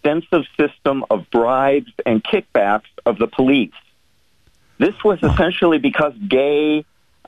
extensive system of bribes and kickbacks of the police. This was essentially because gay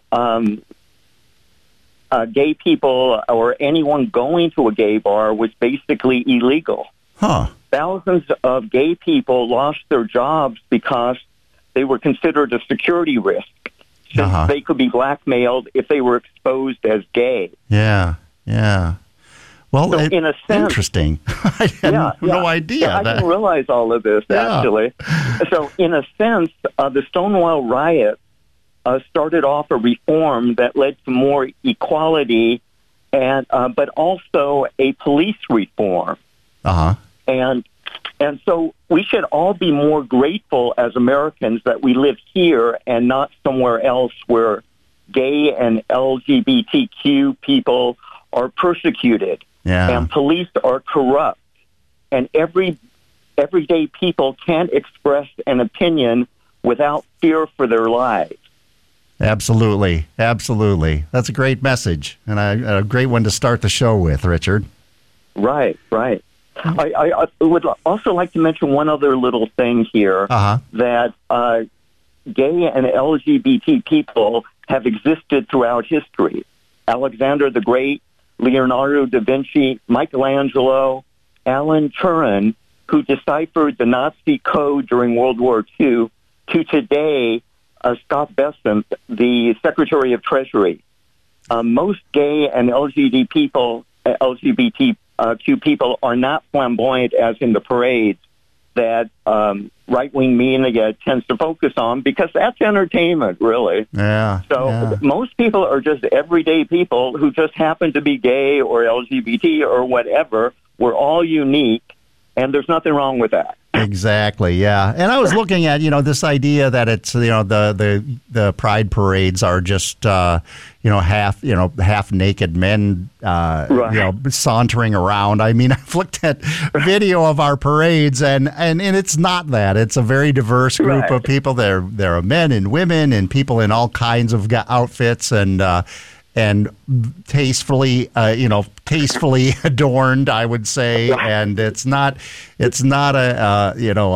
people or anyone going to a gay bar was basically illegal. Thousands of gay people lost their jobs because they were considered a security risk, since they could be blackmailed if they were exposed as gay. Yeah. Well, so in a sense, interesting. I had no idea. Yeah, I didn't realize all of this, actually. So in a sense, the Stonewall riot started off a reform that led to more equality, and but also a police reform. And so we should all be more grateful as Americans that we live here and not somewhere else where gay and LGBTQ people are persecuted and police are corrupt, and everyday people can't express an opinion without fear for their lives. Absolutely. That's a great message, and a great one to start the show with, Richard. Right. I would also like to mention one other little thing here, that gay and LGBT people have existed throughout history. Alexander the Great, Leonardo da Vinci, Michelangelo, Alan Turing, who deciphered the Nazi code during World War II, to today, Scott Bessent, the Secretary of Treasury. Most gay and LGBTQ people are not flamboyant as in the parades that right-wing media tends to focus on, because that's entertainment, really. Most people are just everyday people who just happen to be gay or LGBT or whatever. We're all unique, and there's nothing wrong with that. Exactly, yeah. And I was looking at, this idea that it's, the pride parades are just, half naked men, sauntering around. I mean, I've looked at video of our parades, and it's not that. It's a very diverse group of people. There are men and women and people in all kinds of outfits and tastefully adorned, I would say, and it's not a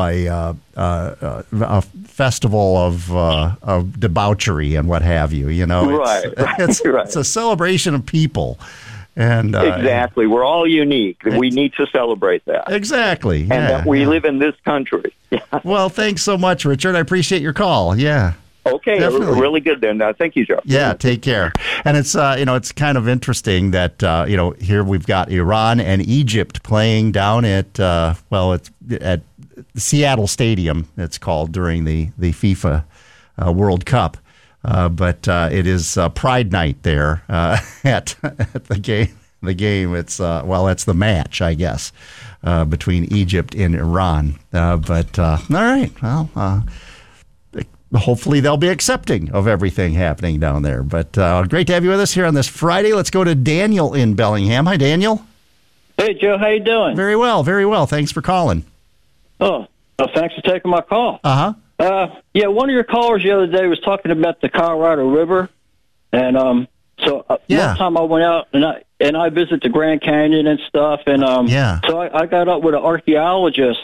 festival of debauchery and what have you. It's a celebration of people, and exactly, we're all unique. We need to celebrate that. Exactly, and that we live in this country. Well, thanks so much, Richard. I appreciate your call. Yeah. Okay, definitely. Really good then. Thank you, Joe. Yeah, take care. And it's it's kind of interesting that here we've got Iran and Egypt playing down at it's at Seattle Stadium. It's called during the FIFA World Cup, but it is Pride Night there at the game. The game. It's it's the match, I guess, between Egypt and Iran. All right. Well. Hopefully they'll be accepting of everything happening down there. But great to have you with us here on this Friday. Let's go to Daniel in Bellingham. Hi, Daniel. Hey, Joe. How you doing? Very well. Thanks for calling. Thanks for taking my call. One of your callers the other day was talking about the Colorado River. And one time I went out and I visited the Grand Canyon and stuff. And so I got up with an archaeologist.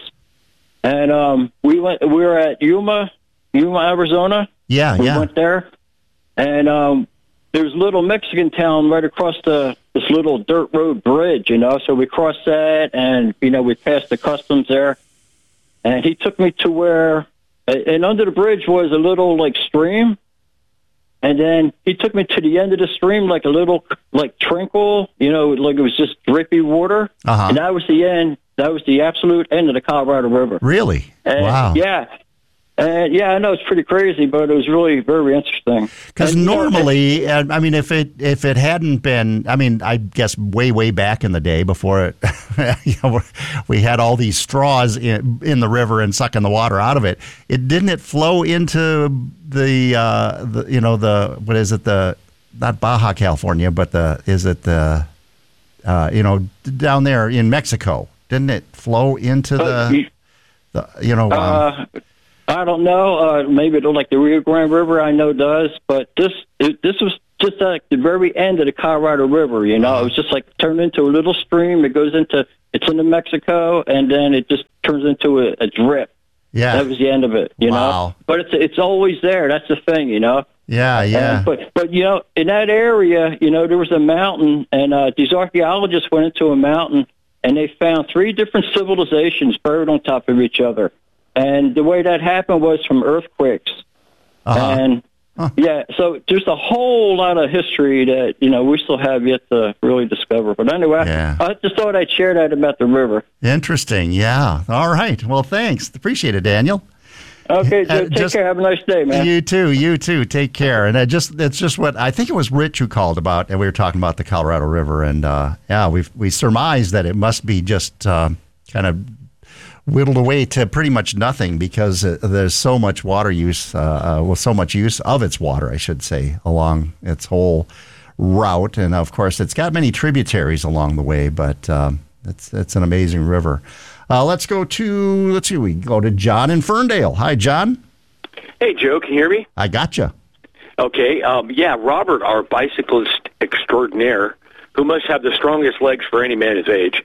And we were at Yuma, Arizona. We went there, and there's a little Mexican town right across this little dirt road bridge, so we crossed that, and, we passed the customs there, and he took me to where, and under the bridge was a little, stream, and then he took me to the end of the stream, like a little, trinkle, like it was just drippy water, and that was the end. That was the absolute end of the Colorado River. Really? Wow. Yeah. I know it's pretty crazy, but it was really very interesting. Because normally, if it hadn't been, I guess way back in the day before it, we had all these straws in the river and sucking the water out of it. Didn't flow into what is it, not Baja California, but down there in Mexico? Didn't it flow into I don't know. Maybe like the Rio Grande River, I know does. But this was just like the very end of the Colorado River. You know, it was just like turned into a little stream. It's into Mexico, and then it just turns into a drip. Yeah, that was the end of it. You know, but it's always there. That's the thing. You know. Yeah. But you know, in that area, you know, there was a mountain, and these archaeologists went into a mountain, and they found 3 different civilizations buried on top of each other. And the way that happened was from earthquakes. And so there's a whole lot of history that, you know, we still have yet to really discover. But anyway, I just thought I'd share that about the river. Interesting. Yeah. All right. Well, thanks. Appreciate it, Daniel. Okay, Joe, take care. Have a nice day, man. You too. Take care. And it's just what I think it was Rich who called about, and we were talking about the Colorado River, and we surmised that it must be just kind of whittled away to pretty much nothing because there's so much water use, so much use of its water, I should say, along its whole route, and of course it's got many tributaries along the way, but it's an amazing river. We go to John in Ferndale. Hi, John. Hey, Joe, can you hear me? I gotcha. Okay, Robert, our bicyclist extraordinaire, who must have the strongest legs for any man his age,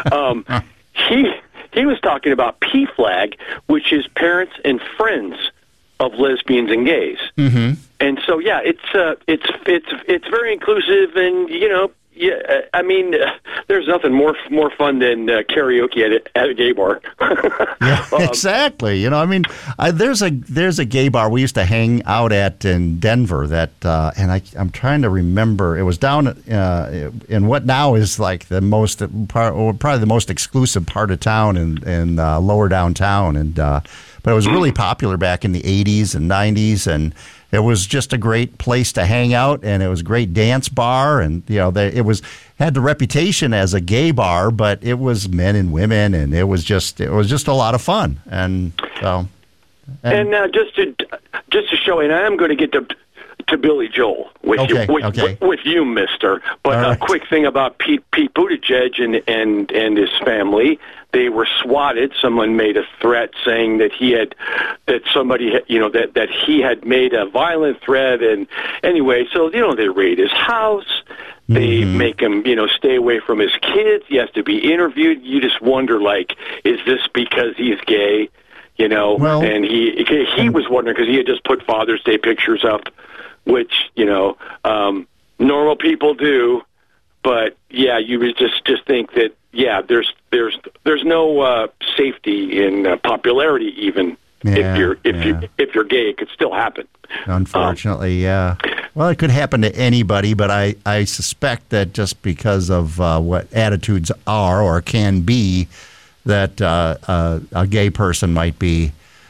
he was talking about PFLAG, which is Parents and Friends of Lesbians and Gays. Mm-hmm. And so, it's very inclusive, and, you know, I mean, there's nothing more fun than karaoke at a gay bar. Yeah, exactly. You know, I mean, there's a gay bar we used to hang out at in Denver that, and I'm trying to remember. It was down in what now is like probably the most exclusive part of town in lower downtown, but it was really popular back in the 80s and 90s, and it was just a great place to hang out, and it was a great dance bar, and you know, had the reputation as a gay bar, but it was men and women, and it was just a lot of fun, and so. And now just to show, and I am going to get to Billy Joel with you, Mister. But a quick thing about Pete Buttigieg and his family. They were swatted. Someone made a threat saying that he had made a violent threat. And anyway, so they raid his house. They make him stay away from his kids. He has to be interviewed. You just wonder, like, is this because he's gay? Well, and he was wondering because he had just put Father's Day pictures up, which normal people do. But yeah, you would just think that there's no safety in popularity even. If you're gay, it could still happen. Unfortunately, yeah. Well, it could happen to anybody, but I suspect that just because of what attitudes are or can be, that a gay person might be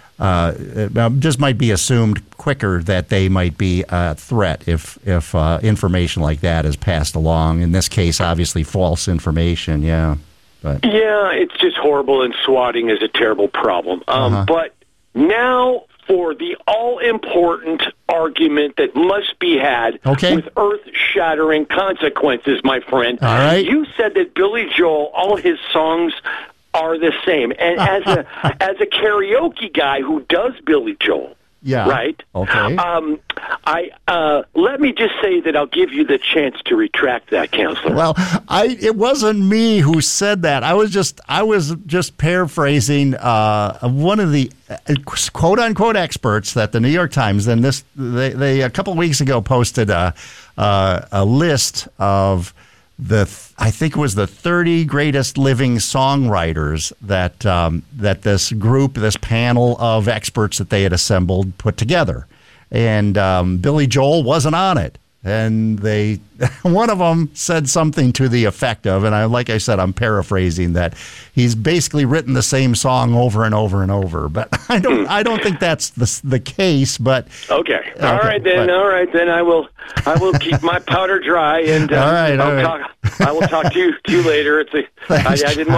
assumed quicker that they might be a threat if information like that is passed along. In this case, obviously false information. Yeah, but it's just horrible, and swatting is a terrible problem. But now for the all-important argument that must be had with earth-shattering consequences, my friend. All right. You said that Billy Joel, all his songs are the same. And as a karaoke guy who does Billy Joel, right? Okay. Let me just say that I'll give you the chance to retract that, Counselor. Well, it wasn't me who said that. I was just paraphrasing one of the quote unquote experts that the New York Times they a couple of weeks ago posted a list of I think it was the 30 greatest living songwriters that this panel of experts that they had assembled put together. And Billy Joel wasn't on it. And one of them said something to the effect of, and like I said, I'm paraphrasing, that he's basically written the same song over and over and over. But I don't think that's the case. But okay. All right then. I will keep my powder dry, and I will talk to you later. I didn't want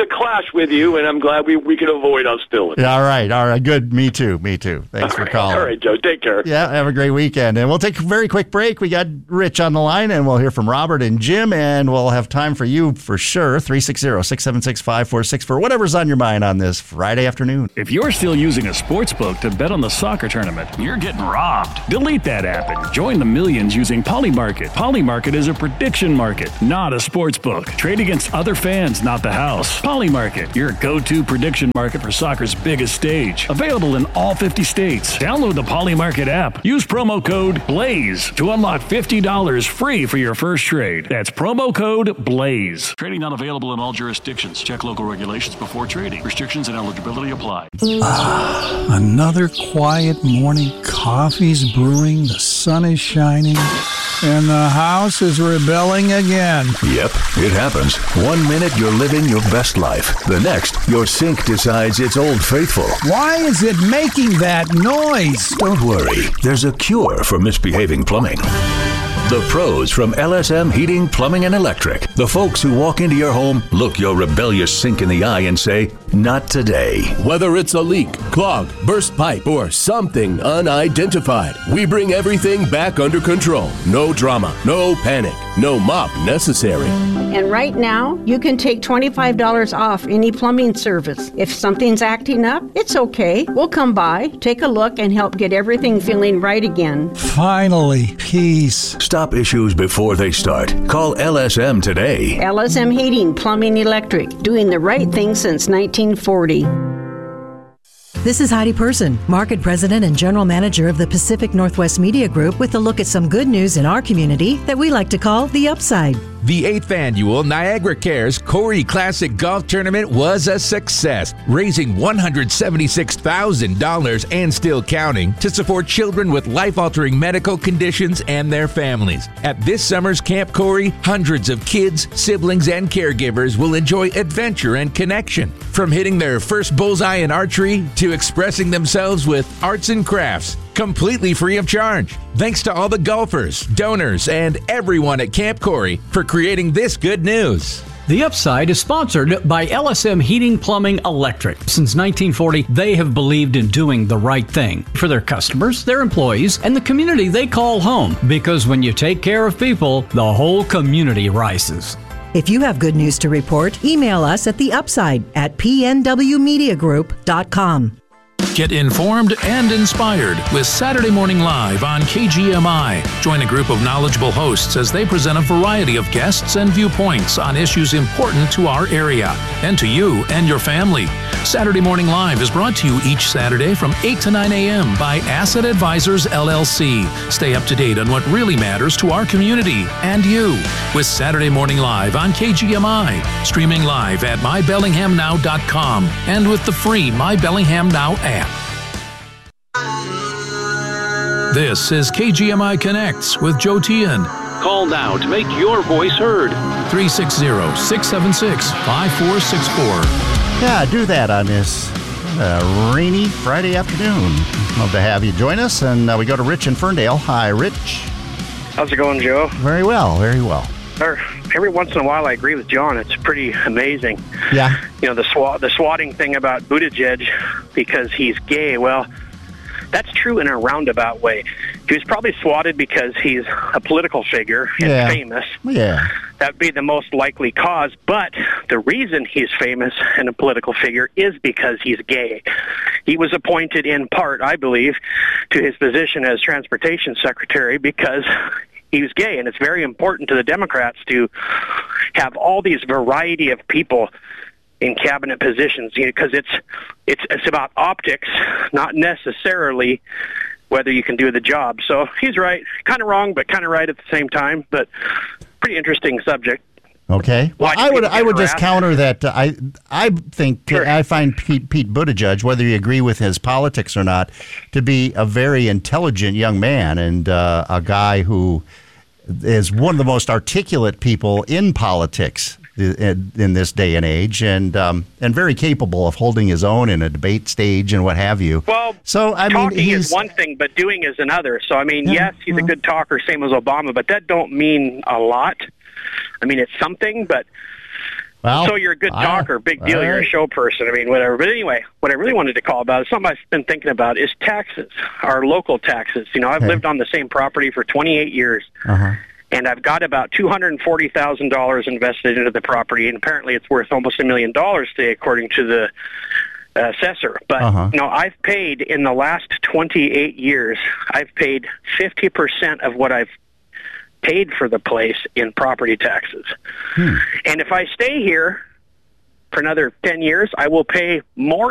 to clash with you, and I'm glad we can avoid hostility. All right. Good. Me too. Thanks for calling. All right, Joe. Take care. Yeah, have a great weekend. And we'll take a very quick break. We got Rich on the line, and we'll hear from Robert and Jim, and we'll have time for you for sure. 360-676-5464 for whatever's on your mind on this Friday afternoon. If you're still using a sports book to bet on the soccer tournament, you're getting robbed. Delete that app and join the millions using Polymarket. Polymarket is a prediction market, not a sports book. Trade against other fans, not the house. Polymarket, your go-to prediction market for soccer's biggest stage. Available in all 50 states. Download the Polymarket app. Use promo code BLAZE to unlock $50 free for your first trade. That's promo code BLAZE. Trading not available in all jurisdictions. Check local regulations before trading. Restrictions and eligibility apply. Another quiet morning. Coffee's brewing. The sun is shining. And the house is rebelling again. Yep, it happens. 1 minute you're living your best life. The next, your sink decides it's Old Faithful. Why is it making that noise? Don't worry. There's a cure for misbehaving plumbing. The pros from LSM Heating, Plumbing, and Electric. The folks who walk into your home, look your rebellious sink in the eye and say, not today. Whether it's a leak, clog, burst pipe, or something unidentified, we bring everything back under control. No drama, no panic, no mop necessary. And right now, you can take $25 off any plumbing service. If something's acting up, it's okay. We'll come by, take a look, and help get everything feeling right again. Finally, peace. Stop issues before they start. Call LSM today. LSM Heating, Plumbing, Electric, doing the right thing since 1940. This is Heidi Person, Market President and General Manager of the Pacific Northwest Media Group, with a look at some good news in our community that we like to call the upside. The 8th annual Niagara Cares Corey Classic Golf Tournament was a success, raising $176,000 and still counting to support children with life-altering medical conditions and their families. At this summer's Camp Corey, hundreds of kids, siblings, and caregivers will enjoy adventure and connection. From hitting their first bullseye in archery to expressing themselves with arts and crafts, completely free of charge. Thanks to all the golfers, donors, and everyone at Camp Corey for creating this good news. The Upside is sponsored by LSM Heating, Plumbing, Electric. Since 1940, they have believed in doing the right thing for their customers, their employees, and the community they call home. Because when you take care of people, the whole community rises. If you have good news to report, email us at theupside@pnwmediagroup.com. Get informed and inspired with Saturday Morning Live on KGMI. Join a group of knowledgeable hosts as they present a variety of guests and viewpoints on issues important to our area and to you and your family. Saturday Morning Live is brought to you each Saturday from 8 to 9 a.m. by Asset Advisors, LLC. Stay up to date on what really matters to our community and you with Saturday Morning Live on KGMI. Streaming live at mybellinghamnow.com and with the free My Bellingham Now app. This is KGMI Connects with Joe Tian. Call now to make your voice heard. 360-676-5464. Yeah, do that on this rainy Friday afternoon. Love to have you join us. And we go to Rich in Ferndale. Hi, Rich. How's it going, Joe? Very well, very well. Every once in a while, I agree with John. It's pretty amazing. Yeah. You know, the swatting thing about Buttigieg because he's gay. Well, that's true in a roundabout way. He was probably swatted because he's a political figure and famous. Yeah. That would be the most likely cause. But the reason he's famous and a political figure is because he's gay. He was appointed in part, I believe, to his position as transportation secretary because he was gay. And it's very important to the Democrats to have all these variety of people in cabinet positions, because it's about optics, not necessarily whether you can do the job. So he's right, kind of wrong, but kind of right at the same time. But pretty interesting subject. Okay. Well, I would just counter that. I think sure. I find Pete Buttigieg, whether you agree with his politics or not, to be a very intelligent young man and a guy who is one of the most articulate people in politics in this day and age, and very capable of holding his own in a debate stage and what have you. Well, so talking is one thing, but doing is another. So I mean, yes, he's a good talker, same as Obama, but that don't mean a lot. I mean, it's something, but Well, so you're a good talker, big deal. You're a show person. I mean, whatever. But anyway, what I really wanted to call about is something I've been thinking about is taxes, our local taxes. You know, I've lived on the same property for 28 years, and I've got about $240,000 invested into the property, and apparently it's worth almost $1 million today, according to the assessor. But, you know, I've paid in the last 28 years, I've paid 50% of what I've paid for the place in property taxes. And if I stay here for another 10 years, I will pay more